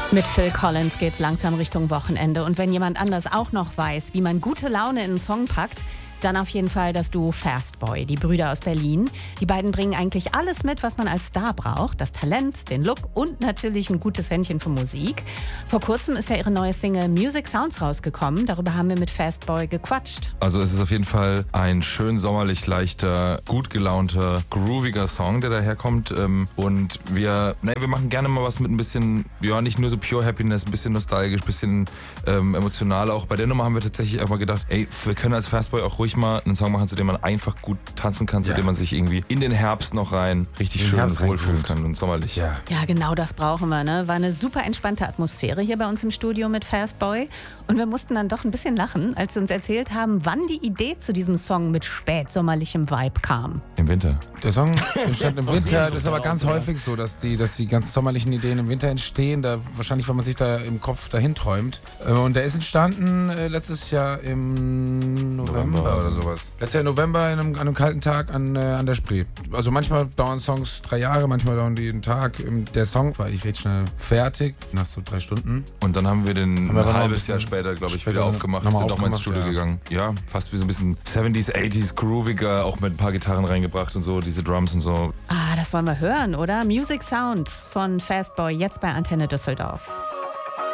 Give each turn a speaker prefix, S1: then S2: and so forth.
S1: Mit Phil Collins geht's langsam Richtung Wochenende. Und wenn jemand anders auch noch weiß, wie man gute Laune in einen Song packt, dann auf jeden Fall das Duo Fastboy, die Brüder aus Berlin. Die beiden bringen eigentlich alles mit, was man als Star braucht. Das Talent, den Look und natürlich ein gutes Händchen für Musik. Vor kurzem ist ja ihre neue Single Music Sounds rausgekommen. Darüber haben wir mit Fastboy gequatscht.
S2: Also es ist auf jeden Fall ein schön sommerlich leichter, gut gelaunter, grooviger Song, der daherkommt. Und wir machen gerne mal was mit ein bisschen, ja, nicht nur so pure Happiness, ein bisschen nostalgisch, ein bisschen emotional. Auch bei der Nummer haben wir tatsächlich auch mal gedacht, ey, wir können als Fastboy auch ruhig mal einen Song machen, zu dem man einfach gut tanzen kann, zu dem man sich irgendwie in den Herbst noch rein richtig schön wohlfühlen kann und sommerlich.
S1: Ja, genau das brauchen wir, ne? War eine super entspannte Atmosphäre hier bei uns im Studio mit Fastboy. Und wir mussten dann doch ein bisschen lachen, als sie uns erzählt haben, wann die Idee zu diesem Song mit spätsommerlichem Vibe kam.
S2: Im Winter.
S3: Der Song entstand im Winter. Das ist aber ganz häufig so, dass die ganz sommerlichen Ideen im Winter entstehen. Wahrscheinlich, weil man sich da im Kopf dahin träumt. Und der ist entstanden letztes Jahr im November oder sowas. Letztes Jahr im November an einem kalten Tag an der Spree. Also manchmal dauern Songs 3 Jahre, manchmal dauern die einen Tag. Der Song war ich recht schnell fertig, nach so 3 Stunden.
S2: Und dann haben wir den ein halbes Jahr später, glaube ich, wieder aufgemacht. Sind nochmal ins Studio gegangen. Ja, fast wie so ein bisschen 70s, 80s, grooviger, auch mit ein paar Gitarren reingebracht und so, diese Drums und so.
S1: Das wollen wir hören, oder? Music Sounds von Fastboy, jetzt bei Antenne Düsseldorf.